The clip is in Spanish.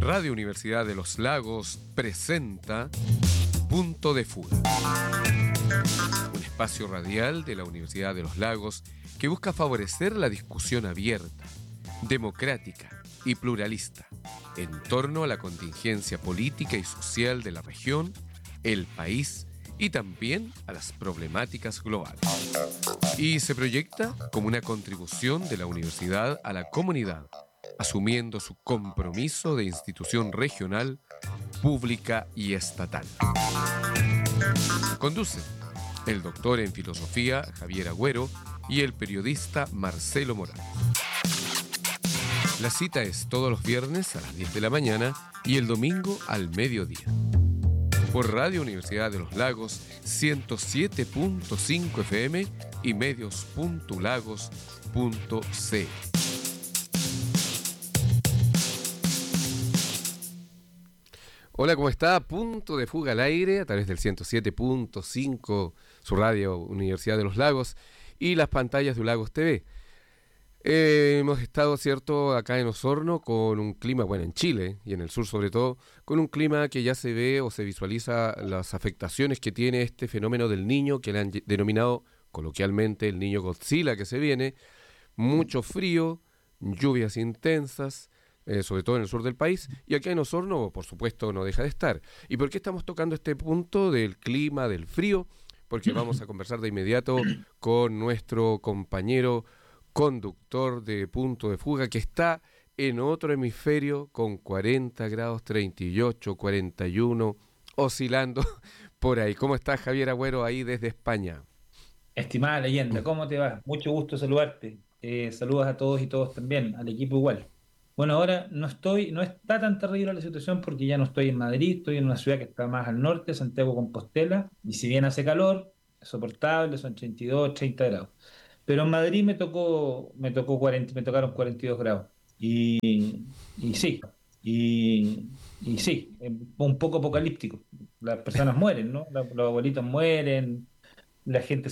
Radio Universidad de los Lagos presenta Punto de Fuga, un espacio radial de la Universidad de los Lagos que busca favorecer la discusión abierta, democrática y pluralista en torno a la contingencia política y social de la región, el país y también a las problemáticas globales. Y se proyecta como una contribución de la universidad a la comunidad, asumiendo su compromiso de institución regional, pública y estatal. Conducen el doctor en filosofía Javier Agüero y el periodista Marcelo Morales. La cita es todos los viernes a las 10 de la mañana y el domingo al mediodía. Por Radio Universidad de los Lagos 107.5 FM y medios.lagos.c. Hola, ¿cómo está? Punto de Fuga al aire a través del 107.5, su radio Universidad de los Lagos y las pantallas de Lagos TV. Hemos estado, cierto, acá en Osorno con un clima, bueno, en Chile y en el sur sobre todo, con un clima que ya se ve o se visualiza las afectaciones que tiene este fenómeno del Niño, que le han denominado coloquialmente el Niño Godzilla que se viene, mucho frío, lluvias intensas, sobre todo en el sur del país, y acá en Osorno, por supuesto, no deja de estar. ¿Y por qué estamos tocando este punto del clima, del frío? Porque vamos a conversar de inmediato con nuestro compañero conductor de Punto de Fuga, que está en otro hemisferio con 40 grados, 38, 41, oscilando por ahí. ¿Cómo estás, Javier Agüero, ahí desde España? Estimada leyenda, ¿cómo te va? Mucho gusto saludarte. Saludos a todos y todos también, al equipo igual. Bueno, ahora no está tan terrible la situación porque ya no estoy en Madrid, estoy en una ciudad que está más al norte, Santiago de Compostela, y si bien hace calor, es soportable, son 32, 30 grados. Pero en Madrid me tocó 40, me tocaron 42 grados. Y sí, y sí, un poco apocalíptico. Las personas mueren, ¿no? Los abuelitos mueren, la gente